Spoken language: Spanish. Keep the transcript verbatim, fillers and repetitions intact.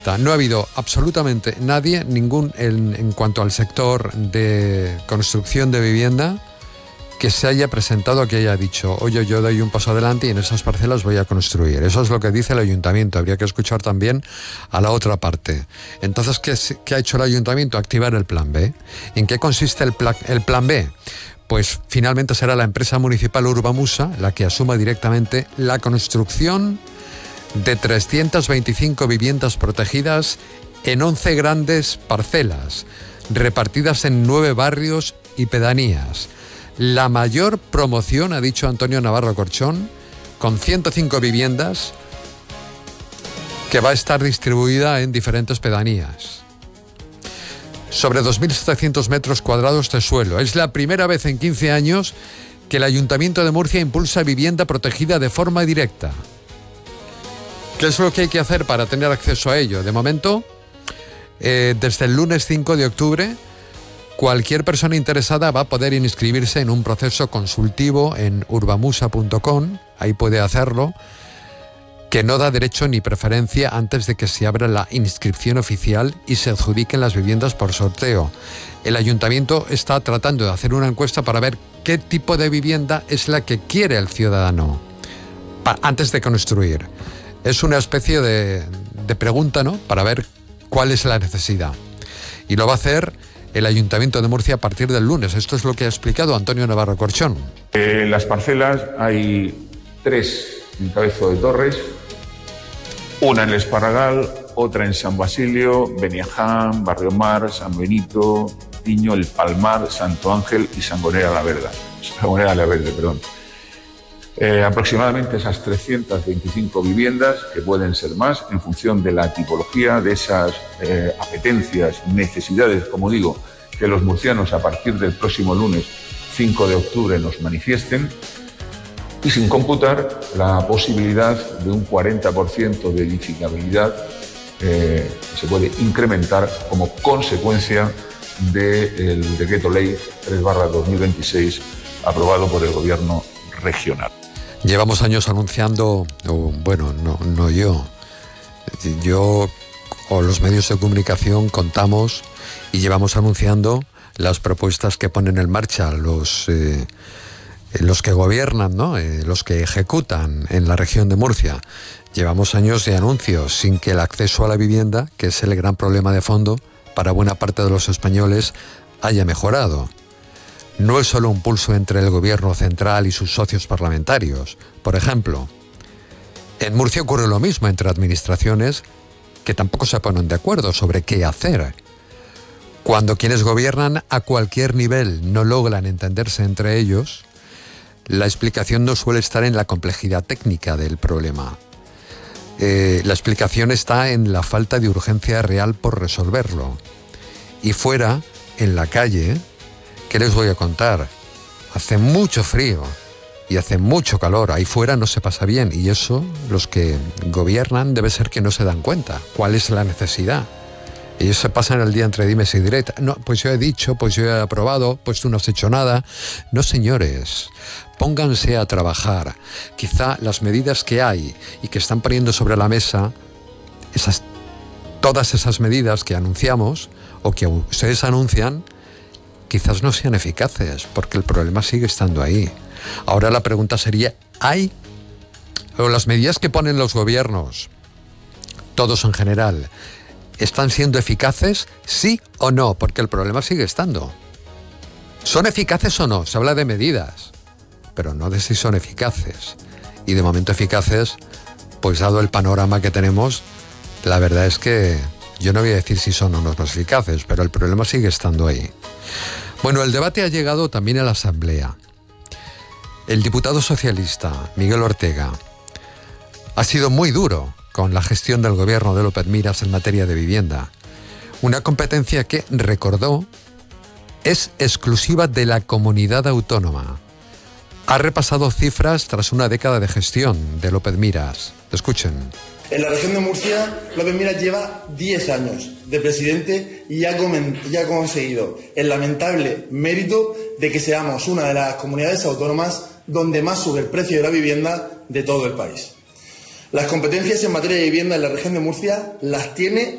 No ha habido absolutamente nadie, ningún, en, en cuanto al sector de construcción de vivienda, que se haya presentado, que haya dicho, oye, yo doy un paso adelante y en esas parcelas voy a construir. Eso es lo que dice el ayuntamiento. Habría que escuchar también a la otra parte. Entonces, ¿qué, qué ha hecho el ayuntamiento? Activar el plan B. ¿En qué consiste el, pla, el plan B? Pues finalmente será la empresa municipal Urbamusa la que asuma directamente la construcción de trescientas veinticinco viviendas protegidas en once grandes parcelas, repartidas en nueve barrios y pedanías. La mayor promoción, ha dicho Antonio Navarro Corchón, con ciento cinco viviendas que va a estar distribuida en diferentes pedanías. Sobre dos mil setecientos metros cuadrados de suelo. Es la primera vez en quince años que el Ayuntamiento de Murcia impulsa vivienda protegida de forma directa. ¿Qué es lo que hay que hacer para tener acceso a ello? De momento, eh, desde el lunes cinco de octubre, cualquier persona interesada va a poder inscribirse en un proceso consultivo en urbamusa punto com, ahí puede hacerlo, que no da derecho ni preferencia antes de que se abra la inscripción oficial y se adjudiquen las viviendas por sorteo. El ayuntamiento está tratando de hacer una encuesta para ver qué tipo de vivienda es la que quiere el ciudadano pa- antes de construir. Es una especie de, de pregunta, ¿no?, para ver cuál es la necesidad. Y lo va a hacer el Ayuntamiento de Murcia a partir del lunes. Esto es lo que ha explicado Antonio Navarro Corchón. En las parcelas hay tres en Cabezo de Torres, una en el Esparragal, otra en San Basilio, Beniaján, Barrio Mar, San Benito, Piño, El Palmar, Santo Ángel y Sangonera la Verde. Sangonera la Verde, perdón. Eh, aproximadamente esas trescientas veinticinco viviendas, que pueden ser más, en función de la tipología, de esas eh, apetencias, necesidades, como digo, que los murcianos a partir del próximo lunes cinco de octubre nos manifiesten, y sin computar la posibilidad de un cuarenta por ciento de edificabilidad eh, que se puede incrementar como consecuencia del decreto ley tres barra dos mil veintiséis aprobado por el Gobierno regional. Llevamos años anunciando, o bueno, no, no yo, yo o los medios de comunicación contamos y llevamos anunciando las propuestas que ponen en marcha los, eh, los que gobiernan, ¿no?, eh, los que ejecutan en la región de Murcia. Llevamos años de anuncios sin que el acceso a la vivienda, que es el gran problema de fondo para buena parte de los españoles, haya mejorado. No es solo un pulso entre el gobierno central y sus socios parlamentarios. Por ejemplo, en Murcia ocurre lo mismo entre administraciones que tampoco se ponen de acuerdo sobre qué hacer. Cuando quienes gobiernan a cualquier nivel no logran entenderse entre ellos, la explicación no suele estar en la complejidad técnica del problema. Eh, la explicación está en la falta de urgencia real por resolverlo. Y fuera, en la calle, ¿qué les voy a contar? Hace mucho frío y hace mucho calor. Ahí fuera no se pasa bien. Y eso, los que gobiernan, debe ser que no se dan cuenta. ¿Cuál es la necesidad? Ellos se pasan el día entre dimes y diretas. No, pues yo he dicho, pues yo he aprobado, pues tú no has hecho nada. No, señores, pónganse a trabajar. Quizá las medidas que hay y que están poniendo sobre la mesa, esas, todas esas medidas que anunciamos o que ustedes anuncian, quizás no sean eficaces, porque el problema sigue estando ahí. Ahora la pregunta sería, ¿hay o las medidas que ponen los gobiernos, todos en general, están siendo eficaces, sí o no? Porque el problema sigue estando. ¿Son eficaces o no? Se habla de medidas, pero no de si son eficaces. Y de momento eficaces, pues dado el panorama que tenemos, la verdad es que yo no voy a decir si son o no eficaces, pero el problema sigue estando ahí. Bueno, el debate ha llegado también a la Asamblea. El diputado socialista, Miguel Ortega, ha sido muy duro con la gestión del gobierno de López Miras en materia de vivienda. Una competencia que, recordó, es exclusiva de la comunidad autónoma. Ha repasado cifras tras una década de gestión de López Miras. Escuchen. En la región de Murcia, López Miras lleva diez años de presidente y ha, comen, y ha conseguido el lamentable mérito de que seamos una de las comunidades autónomas donde más sube el precio de la vivienda de todo el país. Las competencias en materia de vivienda en la región de Murcia las tiene